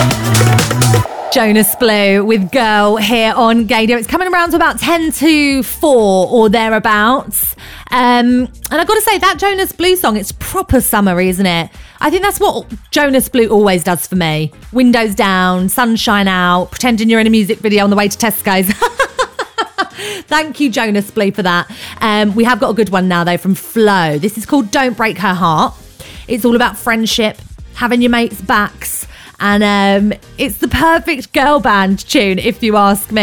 Jonas Blue with Girl here on Gaydio. It's coming around to about 10 to 4 or thereabouts. And I've got to say, that Jonas Blue song, it's proper summery, isn't it? I think that's what Jonas Blue always does for me. Windows down, sunshine out, pretending you're in a music video on the way to Tesco's. Thank you, Jonas Blue, for that. We have got a good one now, though, from Flo. This is called Don't Break Her Heart. It's all about friendship, having your mates' backs. And it's the perfect girl band tune, if you ask me.